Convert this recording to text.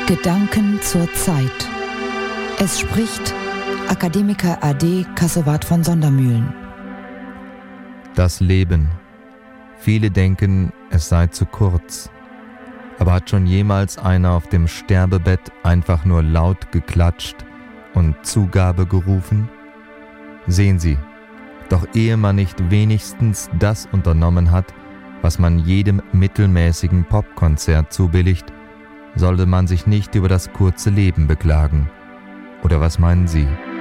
Gedanken zur Zeit. Es spricht Akademiker AD Kassowat von Sondermühlen. Das Leben. Viele denken, es sei zu kurz. Aber hat schon jemals einer auf dem Sterbebett einfach nur laut geklatscht und Zugabe gerufen? Sehen Sie, doch ehe man nicht wenigstens das unternommen hat, was man jedem mittelmäßigen Popkonzert zubilligt, sollte man sich nicht über das kurze Leben beklagen. Oder was meinen Sie?